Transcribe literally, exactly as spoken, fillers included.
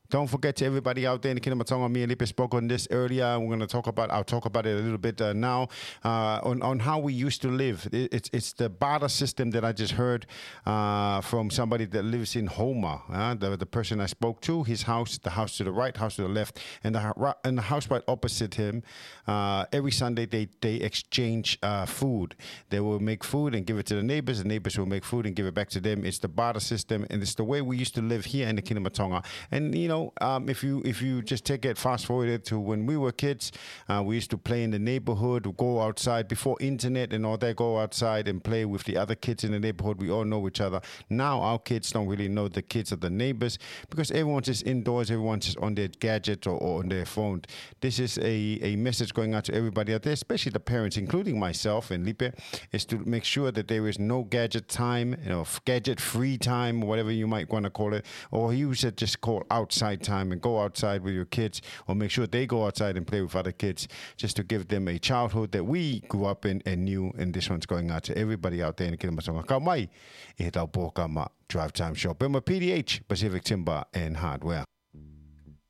Don't forget to everybody out there in the Kingdom of Tonga, me and Lipe spoke on this earlier. We're going to talk about, I'll talk about it a little bit uh, now, uh, on, on how we used to live. It, it's it's the barter system that I just heard uh, from somebody that lives in Houma. Uh, the, the person I spoke to, his house, the house to the right, house to the left, and the, and the house right opposite him. Uh, every Sunday they, they exchange uh, food. They will make food and give it to the neighbors. The neighbors will make food and give it back to them. It's the barter system, and it's the way we used to live here in the Kingdom of Tonga. And, you know, Um, if you if you just take it fast forwarded to when we were kids, uh, we used to play in the neighborhood, go outside before internet and all that, go outside and play with the other kids in the neighborhood. We all know each other. Now our kids don't really know the kids of the neighbors because everyone's just indoors, everyone's just on their gadget or, or on their phone. This is a, a message going out to everybody out there, especially the parents, including myself and Lipe, is to make sure that there is no gadget time, you know, gadget free time, whatever you might want to call it, or you should just call outside time and go outside with your kids, or make sure they go outside and play with other kids, just to give them a childhood that we grew up in and knew. And this one's going out to everybody out there in the Kingdom of Tonga. Ka mai, e tau pō ka ma Drive Time Show. Pema P D H, Pacific Timber and Hardware.